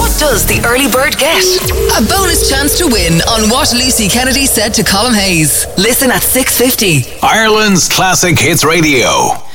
What does the early bird get? A bonus chance to win on what Lucy Kennedy said to Colm Hayes. Listen at 6:50. Ireland's Classic Hits Radio.